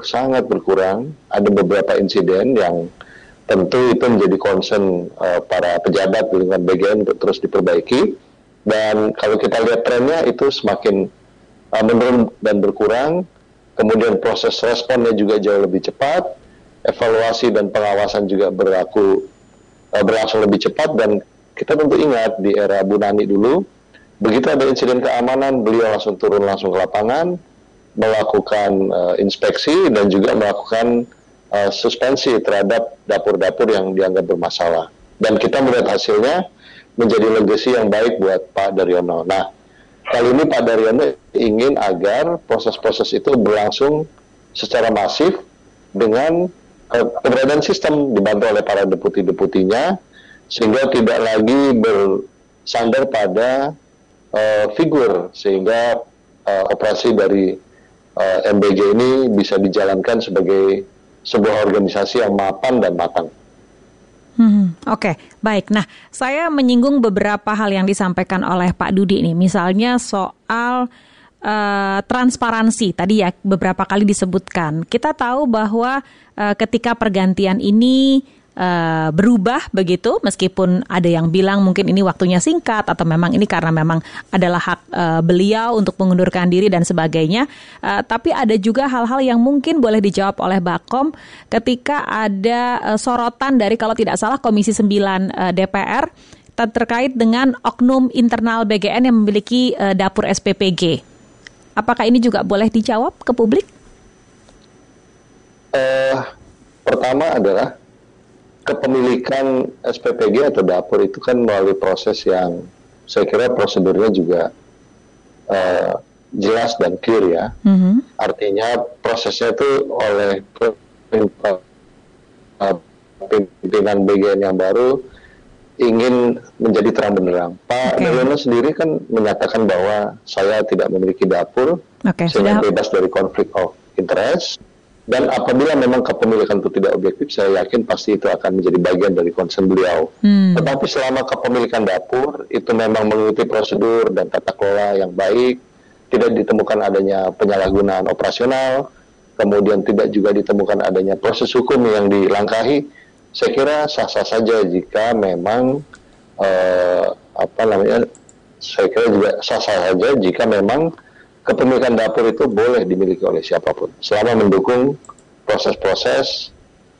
sangat berkurang. Ada beberapa insiden yang tentu itu menjadi concern para pejabat di lingkungan BGN untuk terus diperbaiki. Dan kalau kita lihat trennya itu semakin menurun dan berkurang. Kemudian proses responnya juga jauh lebih cepat, evaluasi dan pengawasan juga berlangsung lebih cepat. Dan kita tentu ingat di era Bu Nani dulu, begitu ada insiden keamanan, beliau langsung turun langsung ke lapangan, melakukan inspeksi dan juga melakukan suspensi terhadap dapur-dapur yang dianggap bermasalah. Dan kita melihat hasilnya menjadi legacy yang baik buat Pak Daryono. Nah, kali ini Pak Daryono ingin agar proses-proses itu berlangsung secara masif dengan keberadaan sistem dibantu oleh para deputi-deputinya, sehingga tidak lagi bersandar pada figur, sehingga operasi dari MBG ini bisa dijalankan sebagai sebuah organisasi yang mapan dan matang. Oke, baik. Nah, saya menyinggung beberapa hal yang disampaikan oleh Pak Dudi nih. Misalnya soal transparansi. Tadi ya beberapa kali disebutkan. Kita tahu bahwa ketika pergantian ini berubah begitu, meskipun ada yang bilang mungkin ini waktunya singkat atau memang ini karena memang adalah hak beliau untuk mengundurkan diri dan sebagainya, tapi ada juga hal-hal yang mungkin boleh dijawab oleh Bakom ketika ada sorotan dari kalau tidak salah Komisi 9 DPR terkait dengan oknum internal BGN yang memiliki dapur SPPG. Apakah ini juga boleh dijawab ke publik? Pertama adalah kepemilikan SPPG atau dapur itu kan melalui proses yang saya kira prosedurnya juga jelas dan clear ya. Artinya prosesnya itu oleh pimpinan BGN yang baru ingin menjadi terang benderang. Pak Daryono sendiri kan menyatakan bahwa saya tidak memiliki dapur, sehingga bebas dari konflik of interest. Dan apabila memang kepemilikan itu tidak objektif, saya yakin pasti itu akan menjadi bagian dari concern beliau. Tetapi selama kepemilikan dapur itu memang mengikuti prosedur dan tata kelola yang baik, tidak ditemukan adanya penyalahgunaan operasional, kemudian tidak juga ditemukan adanya proses hukum yang dilangkahi, saya kira sah-sah saja jika memang saya kira juga sah-sah saja jika memang kepemilikan dapur itu boleh dimiliki oleh siapapun selama mendukung proses-proses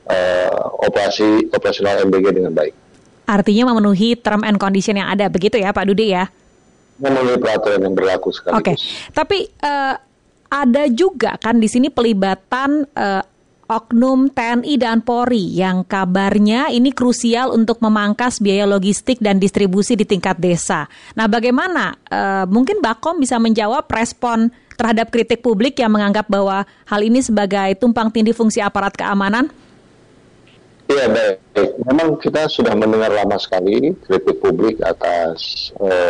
operasional MBG dengan baik. Artinya memenuhi term and condition yang ada, begitu ya Pak Dudi ya? Memenuhi peraturan yang berlaku sekaligus. Tapi ada juga kan di sini pelibatan oknum TNI dan Polri yang kabarnya ini krusial untuk memangkas biaya logistik dan distribusi di tingkat desa. Nah, bagaimana mungkin Bakom bisa menjawab respon terhadap kritik publik yang menganggap bahwa hal ini sebagai tumpang tindih fungsi aparat keamanan? Iya, baik. Memang kita sudah mendengar lama sekali kritik publik atas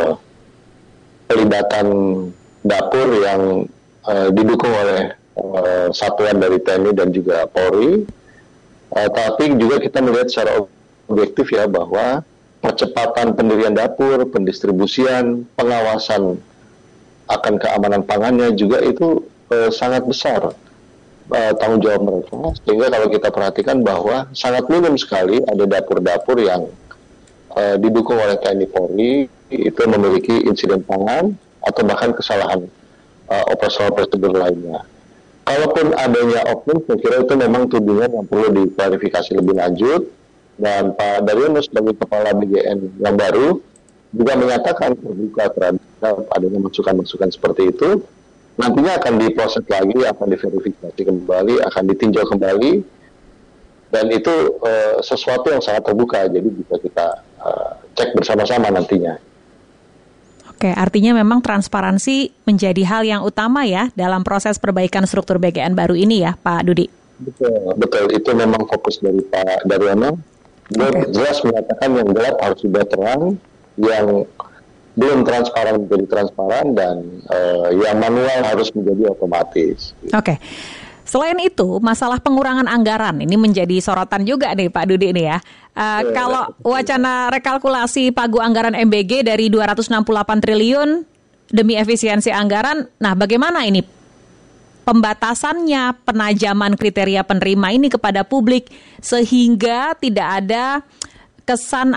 pelibatan dapur yang didukung oleh satuan dari TNI dan juga Polri, tapi juga kita melihat secara objektif ya bahwa percepatan pendirian dapur, pendistribusian, pengawasan akan keamanan pangannya juga itu sangat besar tanggung jawab mereka, sehingga kalau kita perhatikan bahwa sangat minim sekali ada dapur-dapur yang didukung oleh TNI Polri itu memiliki insiden pangan atau bahkan kesalahan operasional prosedur lainnya. Kalaupun adanya oknum, saya kira itu memang tudingan yang perlu diklarifikasi lebih lanjut. Dan Pak Daryono sebagai kepala BGN yang baru juga menyatakan terbuka terhadap adanya masukan-masukan seperti itu. Nantinya akan diproses lagi, akan diverifikasi kembali, akan ditinjau kembali. Dan itu sesuatu yang sangat terbuka, jadi bisa kita cek bersama-sama nantinya. Oke, artinya memang transparansi menjadi hal yang utama ya dalam proses perbaikan struktur BGN baru ini ya, Pak Dudi? Betul. Itu memang fokus dari Pak Daryono. Dia jelas menyatakan yang gelap harus sudah terang, yang belum transparan menjadi transparan, dan yang manual harus menjadi otomatis. Oke. Selain itu, masalah pengurangan anggaran ini menjadi sorotan juga nih Pak Dudi nih ya. Kalau wacana rekalkulasi pagu anggaran MBG dari 268 triliun demi efisiensi anggaran, nah bagaimana ini pembatasannya, penajaman kriteria penerima ini kepada publik sehingga tidak ada kesan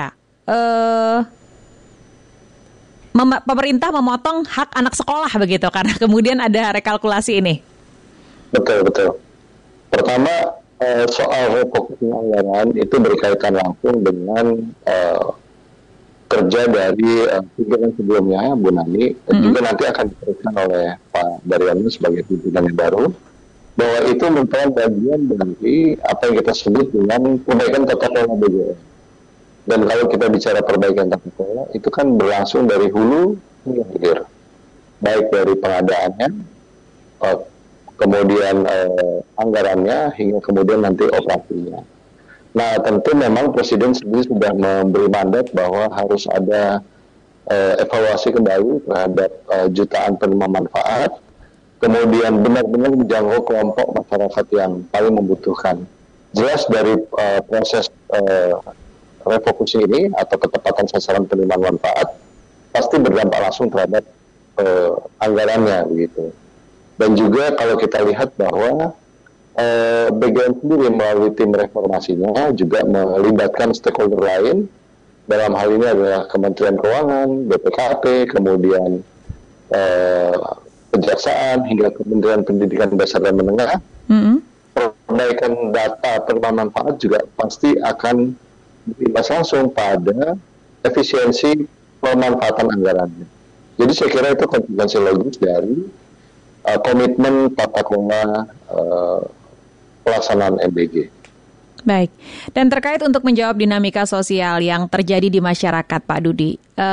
pemerintah memotong hak anak sekolah begitu karena kemudian ada rekalkulasi ini. Betul. Pertama, soal refocusing anggaran itu berkaitan langsung dengan kerja dari pimpinan sebelumnya, Bu Nani, juga nanti akan diteruskan oleh Pak Daryono sebagai pimpinan yang baru, bahwa itu merupakan bagian dari apa yang kita sebut dengan perbaikan tata kelola BGN. Dan kalau kita bicara perbaikan tata kelola, itu kan berlangsung dari hulu hingga hilir, baik dari pengadaannya, kemudian anggarannya, hingga kemudian nanti operasinya. Nah, tentu memang Presiden sendiri sudah memberi mandat bahwa harus ada evaluasi kembali terhadap jutaan penerima manfaat, kemudian benar-benar menjangkau kelompok masyarakat yang paling membutuhkan. Jelas dari proses refocusing ini atau ketepatan sasaran penerimaan manfaat pasti berdampak langsung terhadap anggarannya begitu. Dan juga kalau kita lihat bahwa BGN sendiri melalui tim reformasinya juga melibatkan stakeholder lain, dalam hal ini adalah Kementerian Keuangan, BPKP, kemudian Kejaksaan, hingga Kementerian Pendidikan Dasar dan Menengah. Perbaikan data penerima manfaat juga pasti akan berimbas langsung pada efisiensi pemanfaatan anggarannya. Jadi saya kira itu konsekuensi logis dari komitmen tata kelola pelaksanaan MBG. Baik, dan terkait untuk menjawab dinamika sosial yang terjadi di masyarakat, Pak Dudi,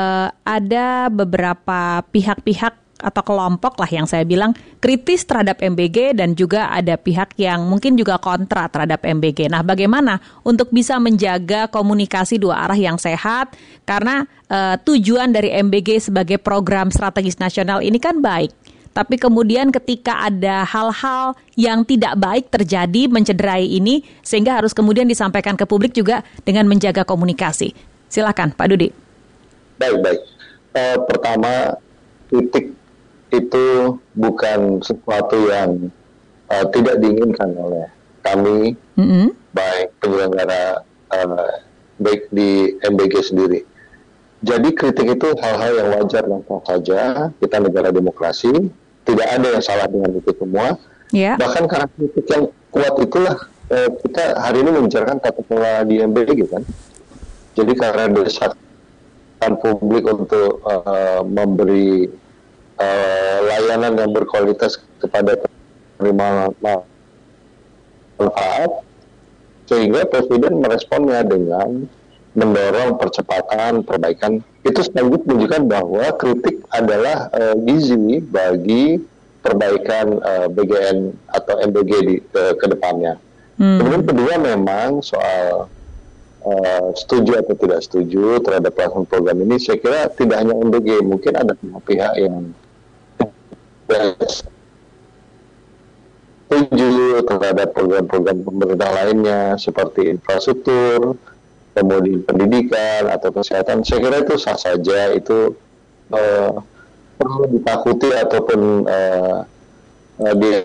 ada beberapa pihak-pihak atau kelompok lah yang saya bilang kritis terhadap MBG dan juga ada pihak yang mungkin juga kontra terhadap MBG. Nah, bagaimana untuk bisa menjaga komunikasi dua arah yang sehat? Karena tujuan dari MBG sebagai program strategis nasional ini kan baik. Tapi kemudian ketika ada hal-hal yang tidak baik terjadi mencederai ini, sehingga harus kemudian disampaikan ke publik juga dengan menjaga komunikasi. Silakan, Pak Dudi. Baik. Pertama, kritik itu bukan sesuatu yang tidak diinginkan oleh kami, baik penyelenggara, baik di MBG sendiri. Jadi kritik itu hal-hal yang wajar dan sah saja. Kita negara demokrasi, tidak ada yang salah dengan itu semua. Yeah. Bahkan karena kritik yang kuat itulah kita hari ini membicarakan tata kelola di MBG kan. Jadi karena desakan publik untuk memberi layanan yang berkualitas kepada penerima manfaat, sehingga Presiden meresponnya dengan mendorong percepatan perbaikan. Itu sekaligus menunjukkan bahwa kritik adalah gizi bagi perbaikan BGN atau MBG ke depannya. Kemudian kedua, memang soal setuju atau tidak setuju terhadap pelaksanaan program ini, saya kira tidak hanya MBG, mungkin ada pihak yang setuju terhadap program-program pemerintah lainnya seperti infrastruktur, kemudian pendidikan atau kesehatan. Saya kira itu sah saja, itu perlu ditakuti ataupun dia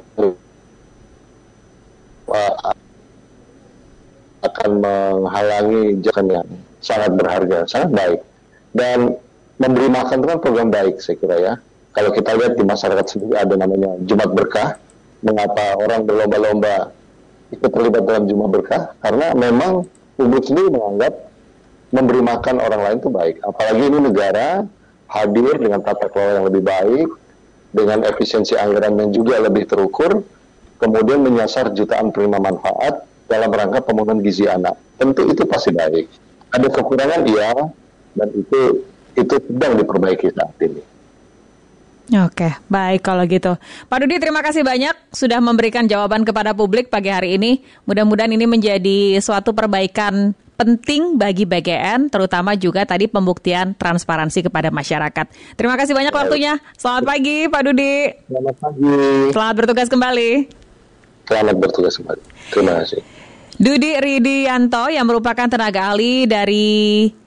akan menghalangi jalan yang sangat berharga, sangat baik. Dan memberi makan itu kan program baik, saya kira ya. Kalau kita lihat di masyarakat sendiri ada namanya Jumat Berkah. Mengapa orang berlomba-lomba ikut terlibat dalam Jumat Berkah? Karena memang publik sendiri menganggap memberi makan orang lain itu baik. Apalagi ini negara hadir dengan tata kelola yang lebih baik, dengan efisiensi anggaran yang juga lebih terukur, kemudian menyasar jutaan penerima manfaat dalam rangka pemenuhan gizi anak. Tentu itu pasti baik. Ada kekurangan, iya, dan itu sedang diperbaiki saat ini. Oke, baik kalau gitu. Pak Dudi, terima kasih banyak sudah memberikan jawaban kepada publik pagi hari ini. Mudah-mudahan ini menjadi suatu perbaikan penting bagi BGN, terutama juga tadi pembuktian transparansi kepada masyarakat. Terima kasih banyak waktunya. Selamat pagi, Pak Dudi. Selamat pagi. Selamat bertugas kembali. Selamat bertugas kembali. Terima kasih. Dudi Ridianto yang merupakan tenaga ahli dari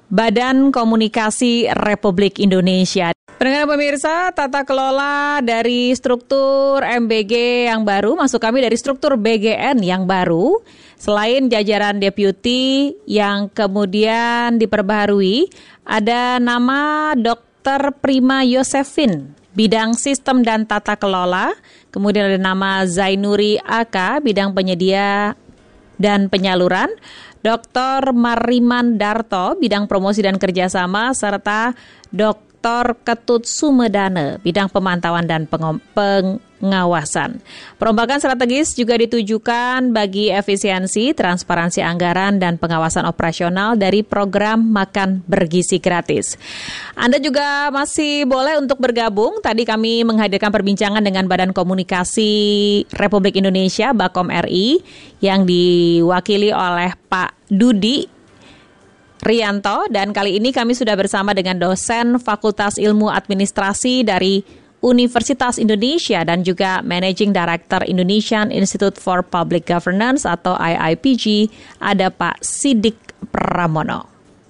Badan Komunikasi Republik Indonesia. Pendengar pemirsa, tata kelola dari struktur MBG yang baru, maksud kami dari struktur BGN yang baru, selain jajaran deputi yang kemudian diperbaharui, ada nama Dr. Prima Yosefin, bidang sistem dan tata kelola, kemudian ada nama Zainuri AK, bidang penyedia dan penyaluran, Dr. Mariman Darto, bidang promosi dan kerjasama, serta Dr. Ketut Sumedane, bidang pemantauan dan pengawasan. Perombakan strategis juga ditujukan bagi efisiensi, transparansi anggaran, dan pengawasan operasional dari program Makan Bergizi Gratis. Anda juga masih boleh untuk bergabung. Tadi kami menghadirkan perbincangan dengan Badan Komunikasi Republik Indonesia, Bakom RI, yang diwakili oleh Pak Dudi Rianto, dan kali ini kami sudah bersama dengan dosen Fakultas Ilmu Administrasi dari Universitas Indonesia dan juga Managing Director Indonesian Institute for Public Governance atau IIPG, ada Pak Siddik Pramono.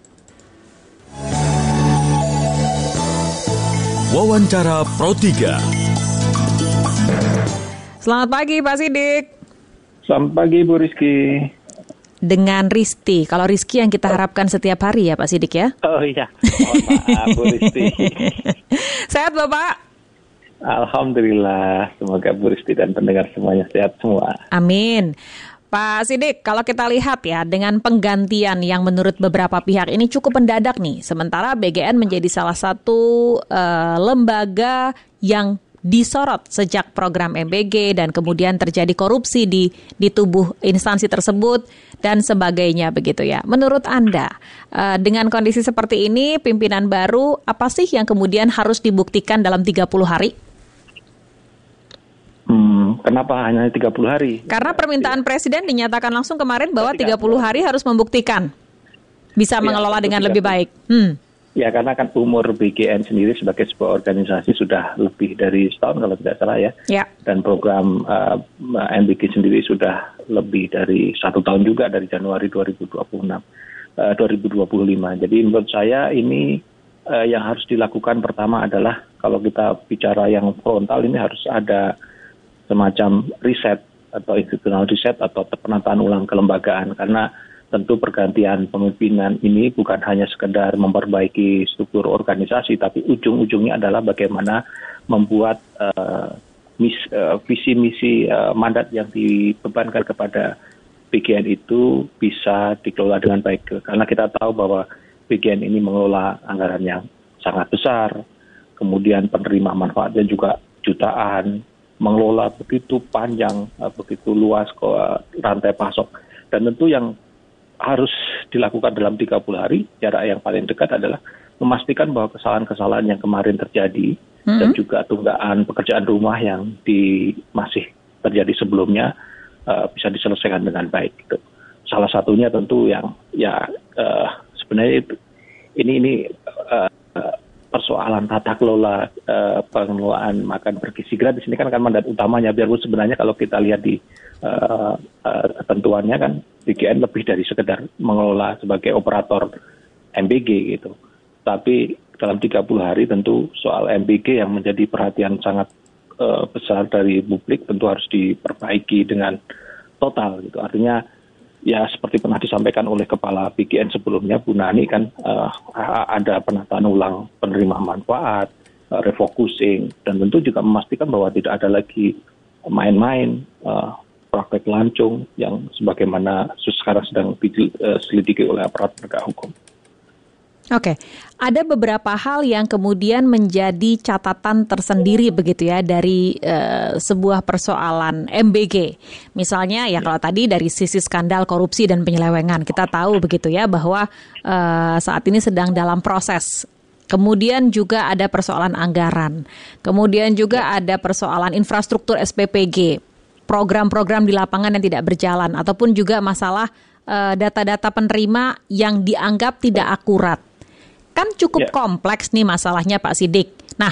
Wawancara Pro 3. Selamat pagi Pak Siddik. Selamat pagi Bu Rizky. Dengan Risti. Kalau Rizky yang kita harapkan setiap hari ya Pak Siddik ya? Oh iya, mohon maaf Bu Rizky. Sehat Bapak? Alhamdulillah, semoga Bu Rizky dan pendengar semuanya sehat semua. Amin. Pak Siddik, kalau kita lihat ya dengan penggantian yang menurut beberapa pihak ini cukup mendadak nih. Sementara BGN menjadi salah satu lembaga yang disorot sejak program MBG dan kemudian terjadi korupsi di tubuh instansi tersebut dan sebagainya begitu ya. Menurut Anda, dengan kondisi seperti ini, pimpinan baru apa sih yang kemudian harus dibuktikan dalam 30 hari? Kenapa hanya 30 hari? Karena permintaan Presiden dinyatakan langsung kemarin bahwa 30 hari harus membuktikan bisa mengelola dengan lebih baik. Ya, karena kan umur BGN sendiri sebagai sebuah organisasi sudah lebih dari setahun kalau tidak salah ya. Dan program MBG sendiri sudah lebih dari 1 tahun juga, dari Januari 2025. Jadi menurut saya ini yang harus dilakukan pertama adalah kalau kita bicara yang frontal ini harus ada semacam riset atau institutional riset atau penataan ulang kelembagaan, karena tentu pergantian pemimpinan ini bukan hanya sekedar memperbaiki struktur organisasi, tapi ujung-ujungnya adalah bagaimana membuat visi misi mandat yang dibebankan kepada BGN itu bisa dikelola dengan baik. Karena kita tahu bahwa BGN ini mengelola anggaran yang sangat besar, kemudian penerima manfaatnya juga jutaan, mengelola begitu panjang, begitu luas rantai pasok, dan tentu yang harus dilakukan dalam 30 hari, jarak yang paling dekat adalah memastikan bahwa kesalahan-kesalahan yang kemarin terjadi dan juga tunggakan pekerjaan rumah yang masih terjadi sebelumnya bisa diselesaikan dengan baik. Gitu. Salah satunya tentu yang sebenarnya ini persoalan tata kelola pengelolaan makan bergizi gratis ini kan mandat utamanya, biarpun sebenarnya kalau kita lihat di ketentuannya kan BGN lebih dari sekedar mengelola sebagai operator MBG gitu. Tapi dalam 30 hari tentu soal MBG yang menjadi perhatian sangat besar dari publik tentu harus diperbaiki dengan total gitu. Artinya ya seperti pernah disampaikan oleh Kepala BGN sebelumnya, Bu Nani kan ada penataan ulang penerima manfaat, refocusing, dan tentu juga memastikan bahwa tidak ada lagi main-main, praktek lancung yang sebagaimana sekarang sedang diselidiki oleh aparat penegak hukum. Oke, ada beberapa hal yang kemudian menjadi catatan tersendiri begitu ya dari sebuah persoalan MBG. Misalnya ya kalau tadi dari sisi skandal korupsi dan penyelewengan, kita tahu begitu ya bahwa saat ini sedang dalam proses. Kemudian juga ada persoalan anggaran, kemudian juga ada persoalan infrastruktur SPPG, program-program di lapangan yang tidak berjalan, ataupun juga masalah data-data penerima yang dianggap tidak akurat. Kan cukup kompleks nih masalahnya Pak Siddik. Nah,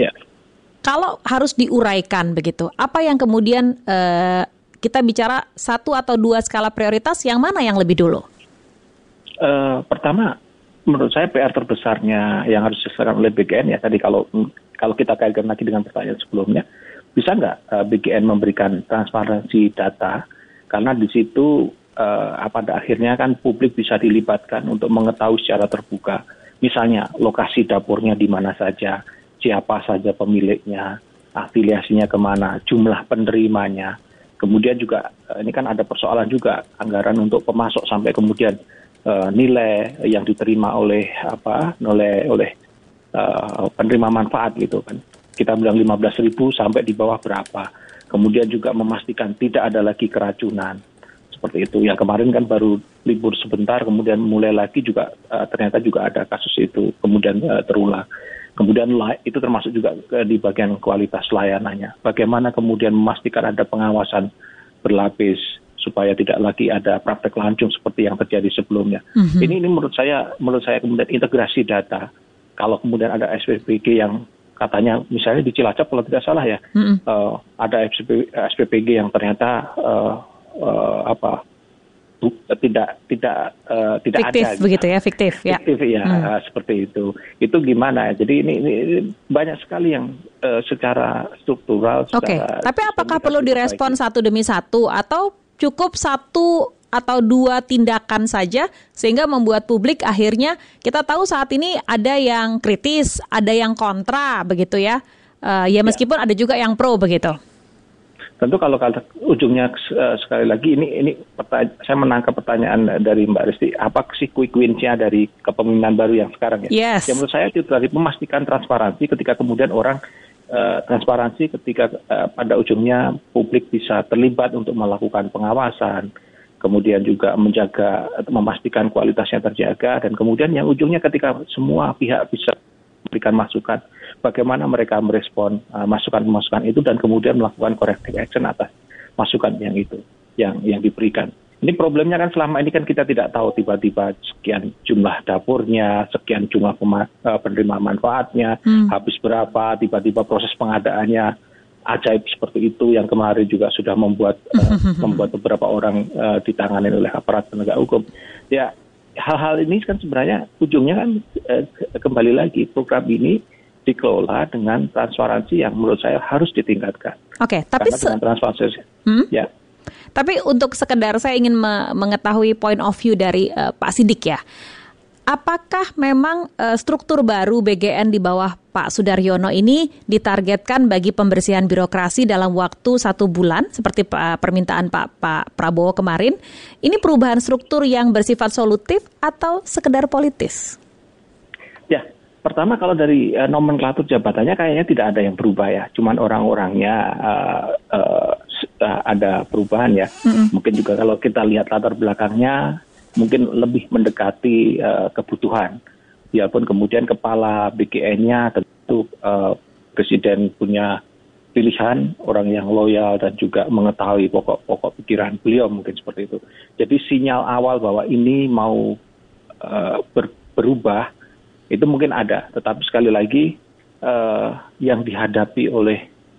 kalau harus diuraikan begitu, apa yang kemudian kita bicara 1 atau 2 skala prioritas, yang mana yang lebih dulu? Pertama, menurut saya PR terbesarnya yang harus diselesaikan oleh BGN ya tadi kalau kita kaitkan lagi dengan pertanyaan sebelumnya, bisa nggak BGN memberikan transparansi data karena di situ pada akhirnya kan publik bisa dilibatkan untuk mengetahui secara terbuka, misalnya lokasi dapurnya di mana saja, siapa saja pemiliknya, afiliasinya kemana, jumlah penerimanya. Kemudian juga ini kan ada persoalan juga anggaran untuk pemasok sampai kemudian nilai yang diterima oleh penerima manfaat gitu kan. Kita bilang 15.000 sampai di bawah berapa. Kemudian juga memastikan tidak ada lagi keracunan. Seperti itu. Yang kemarin kan baru libur sebentar, kemudian mulai lagi juga ternyata juga ada kasus itu kemudian terulang. Kemudian itu termasuk juga di bagian kualitas layanannya. Bagaimana kemudian memastikan ada pengawasan berlapis supaya tidak lagi ada praktek lancung seperti yang terjadi sebelumnya. Ini menurut saya kemudian integrasi data. Kalau kemudian ada SPPG yang katanya misalnya di Cilacap kalau tidak salah ya, ada SPPG yang ternyata tidak fiktif, ada begitu ya, fiktif ya. Fiktif ya, seperti itu. Itu gimana? Jadi ini banyak sekali yang secara struktural. Oke. Tapi apakah perlu direspon satu demi satu atau cukup satu atau dua tindakan saja sehingga membuat publik akhirnya kita tahu saat ini ada yang kritis, ada yang kontra begitu ya. Ya meskipun ada juga yang pro begitu. Tentu kalau ujungnya sekali lagi ini saya menangkap pertanyaan dari Mbak Risti, apa sih quick wins-nya dari kepemimpinan baru yang sekarang ya? Yes. Yang menurut saya itu tadi memastikan transparansi ketika kemudian orang transparansi ketika pada ujungnya publik bisa terlibat untuk melakukan pengawasan, kemudian juga memastikan kualitasnya terjaga, dan kemudian yang ujungnya ketika semua pihak bisa memberikan masukan, bagaimana mereka merespon masukan-masukan itu dan kemudian melakukan corrective action atas masukan yang itu yang diberikan. Ini problemnya kan selama ini kan kita tidak tahu tiba-tiba sekian jumlah dapurnya, sekian jumlah penerima manfaatnya, habis berapa, tiba-tiba proses pengadaannya ajaib seperti itu yang kemarin juga sudah membuat beberapa orang ditangani oleh aparat penegak hukum. Ya, hal-hal ini kan sebenarnya ujungnya kan kembali lagi program ini dikelola dengan transparansi yang menurut saya harus ditingkatkan. Oke, tapi dengan transparansi, ya. Tapi untuk sekedar saya ingin mengetahui point of view dari Pak Siddiq ya. Apakah memang struktur baru BGN di bawah Pak Sudaryono ini ditargetkan bagi pembersihan birokrasi dalam waktu 1 bulan seperti permintaan Pak Prabowo kemarin? Ini perubahan struktur yang bersifat solutif atau sekedar politis? Ya, pertama kalau dari nomenklatur jabatannya kayaknya tidak ada yang berubah ya. Cuman orang-orangnya ada perubahan ya. Mungkin juga kalau kita lihat latar belakangnya mungkin lebih mendekati kebutuhan. Biarpun kemudian kepala BGN-nya tentu presiden punya pilihan, orang yang loyal dan juga mengetahui pokok-pokok pikiran beliau mungkin seperti itu. Jadi sinyal awal bahwa ini mau berubah itu mungkin ada, tetapi sekali lagi yang dihadapi oleh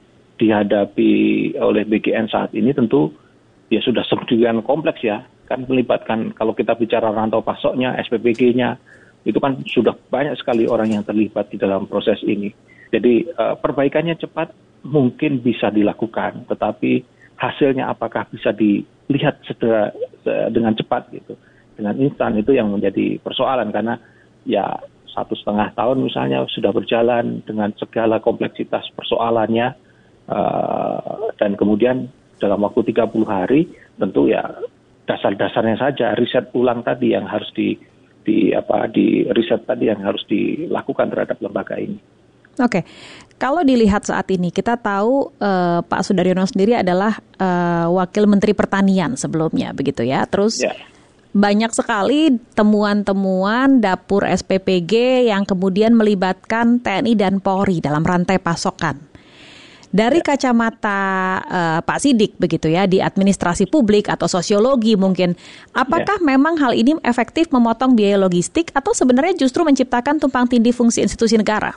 BGN saat ini tentu ya sudah sedemikian kompleks ya. Kan melibatkan kalau kita bicara rantau pasoknya, SPPG-nya, itu kan sudah banyak sekali orang yang terlibat di dalam proses ini. Jadi perbaikannya cepat mungkin bisa dilakukan, tetapi hasilnya apakah bisa dilihat dengan cepat gitu, dengan instan, itu yang menjadi persoalan. Karena ya 1,5 tahun misalnya sudah berjalan dengan segala kompleksitas persoalannya, dan kemudian dalam waktu 30 hari tentu ya dasar-dasarnya saja riset ulang tadi yang harus di riset tadi yang harus dilakukan terhadap lembaga ini. Oke, kalau dilihat saat ini kita tahu Pak Sudaryono sendiri adalah Wakil Menteri Pertanian sebelumnya begitu ya. Terus banyak sekali temuan-temuan dapur SPPG yang kemudian melibatkan TNI dan Polri dalam rantai pasokan. Dari kacamata Pak Siddiq begitu ya, di administrasi publik atau sosiologi mungkin, apakah memang hal ini efektif memotong biaya logistik atau sebenarnya justru menciptakan tumpang tindih fungsi institusi negara?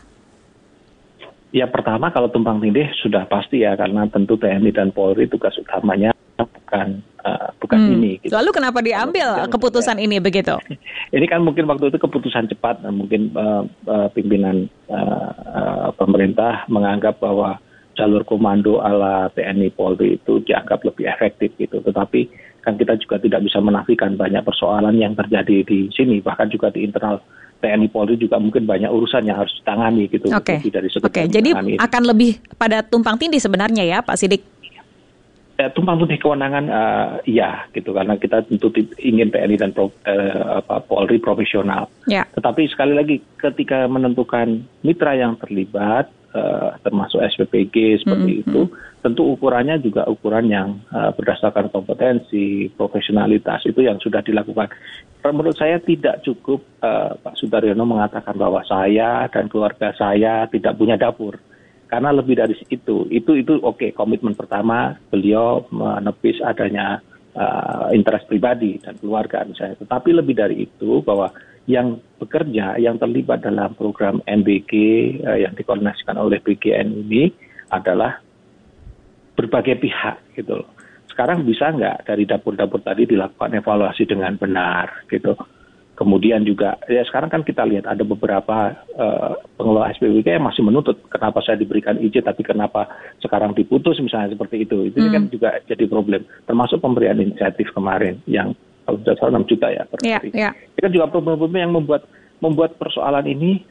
Ya pertama kalau tumpang tindih sudah pasti ya, karena tentu TNI dan Polri tugas utamanya bukan ini. Gitu. Lalu kenapa diambil keputusan ini begitu? Ini kan mungkin waktu itu keputusan cepat, mungkin pimpinan pemerintah menganggap bahwa jalur komando ala TNI Polri itu dianggap lebih efektif gitu. Tetapi kan kita juga tidak bisa menafikan banyak persoalan yang terjadi di sini, bahkan juga di internal TNI Polri juga mungkin banyak urusan yang harus ditangani gitu. Oke. Jadi akan lebih pada tumpang tindih sebenarnya ya Pak Siddiq? Tumpang tindih kewenangan iya gitu, karena kita tentu ingin TNI dan Polri profesional. Ya. Tetapi sekali lagi ketika menentukan mitra yang terlibat termasuk SPPG seperti itu, tentu ukurannya juga ukuran yang berdasarkan kompetensi, profesionalitas itu yang sudah dilakukan. Menurut saya tidak cukup Pak Sudaryono mengatakan bahwa saya dan keluarga saya tidak punya dapur. Karena lebih dari itu oke, komitmen pertama beliau menepis adanya interest pribadi dan keluarga misalnya. Tetapi lebih dari itu bahwa yang bekerja, yang terlibat dalam program MBG yang dikoordinasikan oleh BGN ini adalah berbagai pihak gitu loh. Sekarang bisa nggak dari dapur-dapur tadi dilakukan evaluasi dengan benar gitu. Kemudian juga, ya sekarang kan kita lihat ada beberapa pengelola SPBK yang masih menuntut kenapa saya diberikan izin, tapi kenapa sekarang diputus misalnya seperti itu. Itu kan juga jadi problem. Termasuk pemberian insentif kemarin yang kalau tidak salah 6 juta ya per hari. Itu kan juga problem-problem yang membuat persoalan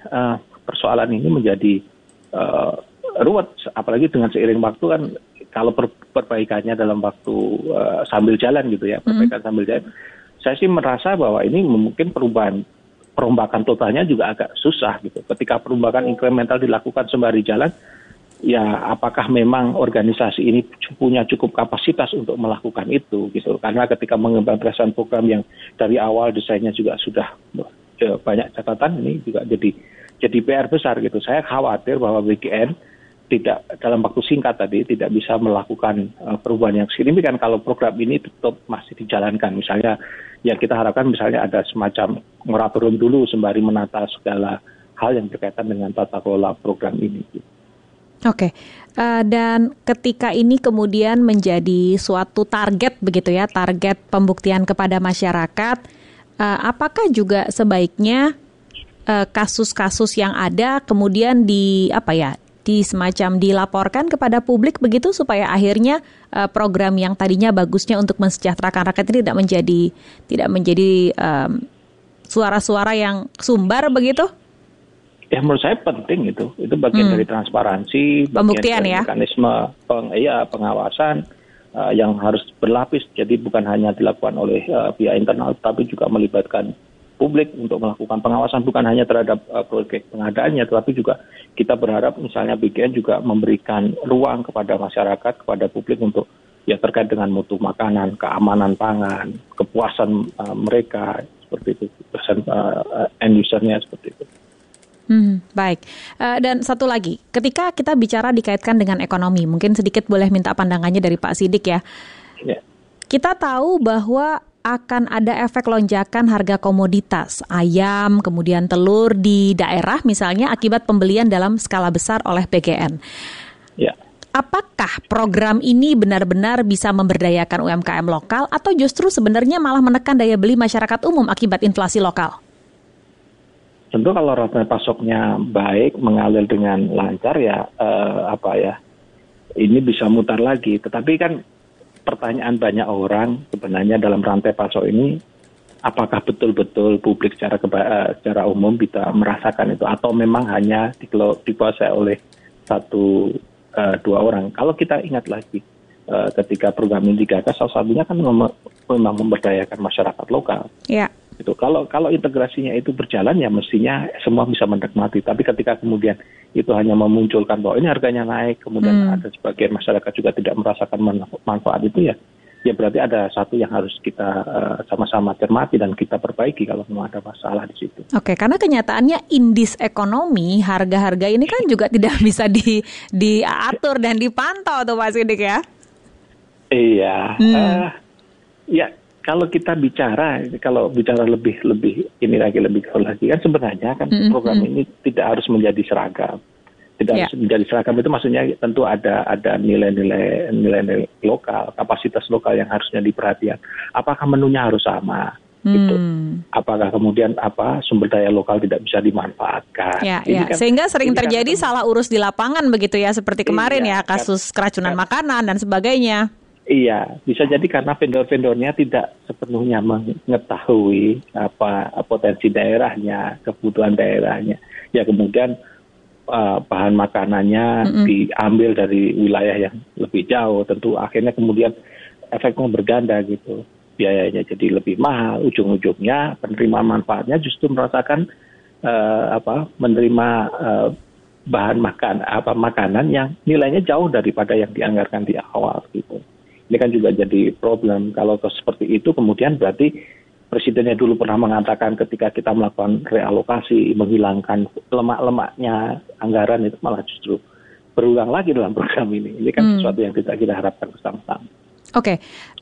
ini menjadi ruwet. Apalagi dengan seiring waktu kan, kalau perbaikannya dalam waktu sambil jalan gitu ya, perbaikan sambil jalan. Saya sih merasa bahwa ini mungkin perombakan totalnya juga agak susah gitu. Ketika perombakan inkremental dilakukan sembari jalan, ya apakah memang organisasi ini punya cukup kapasitas untuk melakukan itu gitu. Karena ketika mengembangkan program yang dari awal desainnya juga sudah banyak catatan, ini juga jadi PR besar gitu. Saya khawatir bahwa BGN tidak dalam waktu singkat tadi tidak bisa melakukan perubahan yang signifikan kalau program ini tetap masih dijalankan. Misalnya yang kita harapkan misalnya ada semacam moratorium dulu sembari menata segala hal yang berkaitan dengan tata kelola program ini. Oke, dan ketika ini kemudian menjadi suatu target begitu ya, target pembuktian kepada masyarakat, apakah juga sebaiknya kasus-kasus yang ada kemudian semacam dilaporkan kepada publik begitu supaya akhirnya program yang tadinya bagusnya untuk mensejahterakan rakyat ini tidak menjadi suara-suara yang sumbar begitu? Ya menurut saya penting itu bagian dari transparansi, pembuktian bagian dari mekanisme pengawasan yang harus berlapis. Jadi bukan hanya dilakukan oleh pihak internal, tapi juga melibatkan publik untuk melakukan pengawasan bukan hanya terhadap proyek pengadaannya, tetapi juga kita berharap misalnya BGN juga memberikan ruang kepada masyarakat, kepada publik untuk ya terkait dengan mutu makanan, keamanan pangan, kepuasan mereka seperti itu, kepuasan end usernya seperti itu. Baik. Dan satu lagi, ketika kita bicara dikaitkan dengan ekonomi, mungkin sedikit boleh minta pandangannya dari Pak Siddiq ya. Kita tahu bahwa akan ada efek lonjakan harga komoditas, ayam, kemudian telur di daerah misalnya akibat pembelian dalam skala besar oleh BGN. Ya. Apakah program ini benar-benar bisa memberdayakan UMKM lokal atau justru sebenarnya malah menekan daya beli masyarakat umum akibat inflasi lokal? Tentu kalau rantai pasoknya baik, mengalir dengan lancar ini bisa mutar lagi. Tetapi kan pertanyaan banyak orang sebenarnya dalam rantai pasok ini, apakah betul-betul publik secara umum bisa merasakan itu atau memang hanya dikuasai oleh 1-2 orang. Kalau kita ingat lagi ketika program ini digagas, salah satunya kan memang memberdayakan masyarakat lokal. Ya. Itu kalau integrasinya itu berjalan ya mestinya semua bisa menikmati. Tapi ketika kemudian itu hanya memunculkan bahwa ini harganya naik, kemudian ada sebagian masyarakat juga tidak merasakan manfaat itu ya berarti ada satu yang harus kita sama-sama cermati dan kita perbaiki kalau memang ada masalah di situ. Oke, karena kenyataannya indeks ekonomi harga-harga ini kan juga tidak bisa diatur dan dipantau tuh Pak Siddiq ya. Iya. Ya. Kalau kita bicara lebih ini lagi lebih jauh lagi kan sebenarnya kan program ini tidak harus menjadi seragam. Tidak harus menjadi seragam, itu maksudnya tentu ada nilai-nilai lokal, kapasitas lokal yang harusnya diperhatikan. Apakah menunya harus sama? Gitu. Apakah kemudian sumber daya lokal tidak bisa dimanfaatkan? Kan, sehingga sering terjadi salah urus di lapangan begitu ya, seperti kemarin kasus keracunan makanan dan sebagainya. Iya, bisa jadi karena vendor-vendornya tidak sepenuhnya mengetahui potensi daerahnya, kebutuhan daerahnya. Ya kemudian bahan makanannya diambil dari wilayah yang lebih jauh, tentu akhirnya kemudian efeknya berganda gitu, biayanya jadi lebih mahal, ujung-ujungnya penerima manfaatnya justru merasakan menerima bahan makanan yang nilainya jauh daripada yang dianggarkan di awal gitu. Ini kan juga jadi problem kalau seperti itu, kemudian berarti Presidennya dulu pernah mengatakan ketika kita melakukan realokasi, menghilangkan lemak-lemaknya anggaran, itu malah justru berulang lagi dalam program ini. Ini kan sesuatu yang kita harapkan bersama-sama. Oke,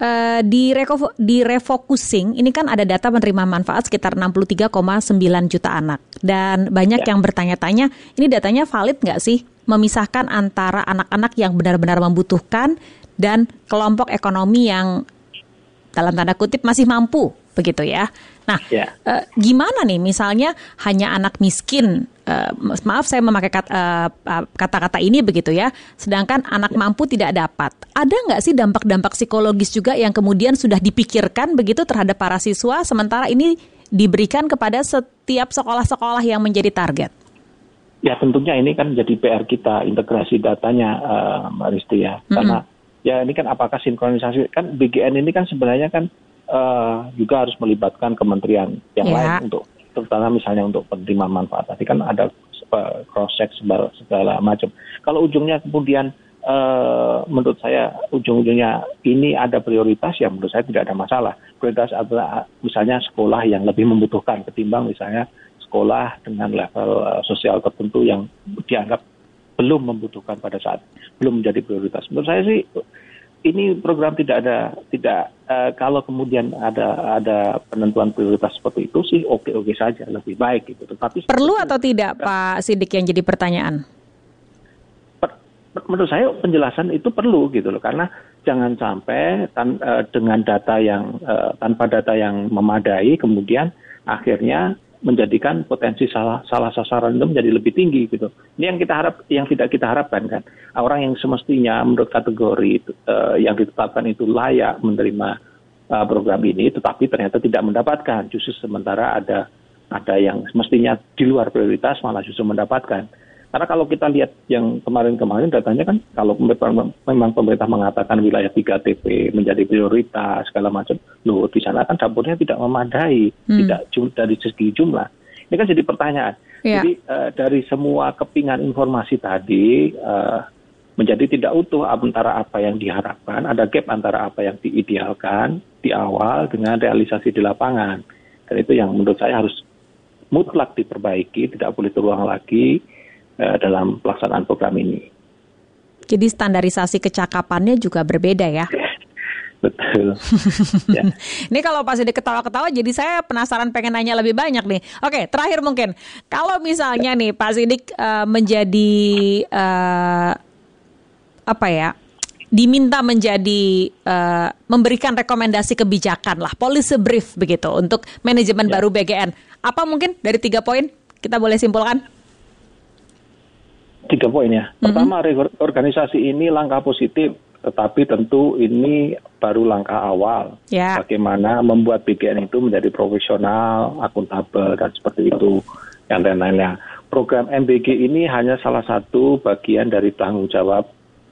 di refocusing ini kan ada data penerima manfaat sekitar 63,9 juta anak. Dan banyak yang bertanya-tanya, ini datanya valid nggak sih? Memisahkan antara anak-anak yang benar-benar membutuhkan dan kelompok ekonomi yang dalam tanda kutip masih mampu, begitu ya. Nah, gimana nih misalnya hanya anak miskin, maaf saya memakai kata-kata ini begitu ya, sedangkan anak mampu tidak dapat. Ada nggak sih dampak-dampak psikologis juga yang kemudian sudah dipikirkan begitu terhadap para siswa, sementara ini diberikan kepada setiap sekolah-sekolah yang menjadi target? Ya tentunya ini kan jadi PR kita, integrasi datanya Mbak Risti ya, karena ya ini kan apakah sinkronisasi, kan BGN ini kan sebenarnya kan juga harus melibatkan kementerian yang lain untuk, terutama misalnya untuk penerima manfaat. Tadi kan ada cross-check segala macam. Kalau ujungnya kemudian menurut saya ujung-ujungnya ini ada prioritas, ya menurut saya tidak ada masalah. Prioritas adalah misalnya sekolah yang lebih membutuhkan ketimbang misalnya sekolah dengan level sosial tertentu yang dianggap belum membutuhkan pada saat belum menjadi prioritas. Menurut saya sih ini program tidak kalau kemudian ada penentuan prioritas seperti itu sih oke saja, lebih baik gitu. Tetapi perlu atau tidak Pak Siddiq yang jadi pertanyaan? Menurut saya penjelasan itu perlu gitu loh, karena jangan sampai dengan data yang tanpa data yang memadai kemudian akhirnya menjadikan potensi salah sasaran itu menjadi lebih tinggi gitu. Ini yang tidak kita harapkan kan. Orang yang semestinya menurut kategori yang ditetapkan itu layak menerima program ini, tetapi ternyata tidak mendapatkan. Justru sementara ada yang mestinya di luar prioritas malah justru mendapatkan. Karena kalau kita lihat yang kemarin-kemarin datanya kan, kalau memang pemerintah mengatakan wilayah 3TP menjadi prioritas segala macam, loh di sana kan dapurnya tidak memadai, tidak dari segi jumlah. Ini kan jadi pertanyaan. Jadi dari semua kepingan informasi tadi menjadi tidak utuh antara apa yang diharapkan, ada gap antara apa yang diidealkan di awal dengan realisasi di lapangan. Dan itu yang menurut saya harus mutlak diperbaiki, tidak boleh terulang lagi dalam pelaksanaan program ini. Jadi standarisasi kecakapannya juga berbeda ya? Betul. Ya. Ini kalau Pak Siddiq ketawa-ketawa, jadi saya penasaran pengen nanya lebih banyak nih. Oke, terakhir mungkin, kalau misalnya nih Pak Siddiq menjadi diminta menjadi memberikan rekomendasi kebijakan lah, policy brief begitu untuk manajemen baru BGN. Apa mungkin dari 3 poin kita boleh simpulkan? 3 poin ya. Pertama, organisasi ini langkah positif, tetapi tentu ini baru langkah awal. Bagaimana membuat BGN itu menjadi profesional, akuntabel, dan seperti itu, yang lain-lainnya. Program MBG ini hanya salah satu bagian dari tanggung jawab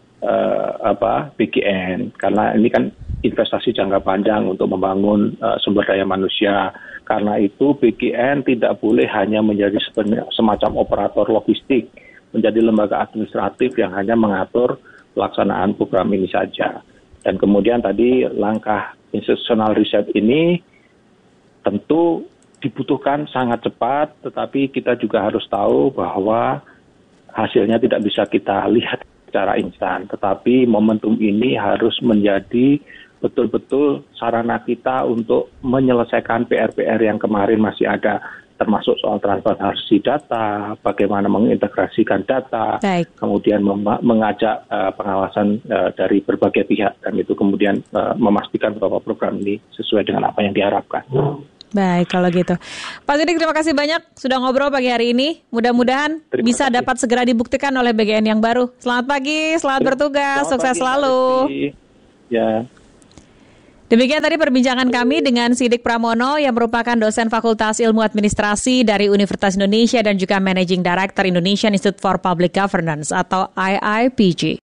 BGN, karena ini kan investasi jangka panjang untuk membangun sumber daya manusia. Karena itu BGN tidak boleh hanya menjadi semacam operator logistik, menjadi lembaga administratif yang hanya mengatur pelaksanaan program ini saja. Dan kemudian tadi langkah institutional reset ini tentu dibutuhkan sangat cepat, tetapi kita juga harus tahu bahwa hasilnya tidak bisa kita lihat secara instan. Tetapi momentum ini harus menjadi betul-betul sarana kita untuk menyelesaikan PR-PR yang kemarin masih ada termasuk soal transparansi data, bagaimana mengintegrasikan data, kemudian mengajak pengawasan dari berbagai pihak, dan itu kemudian memastikan bahwa program ini sesuai dengan apa yang diharapkan. Baik, kalau gitu. Pak Siddiq, terima kasih banyak sudah ngobrol pagi hari ini. Mudah-mudahan bisa dapat segera dibuktikan oleh BGN yang baru. Selamat pagi, selamat bertugas, sukses selalu. Ya. Demikian tadi perbincangan kami dengan Siddiq Pramono yang merupakan dosen Fakultas Ilmu Administrasi dari Universitas Indonesia dan juga Managing Director Indonesian Institute for Public Governance atau IIPG.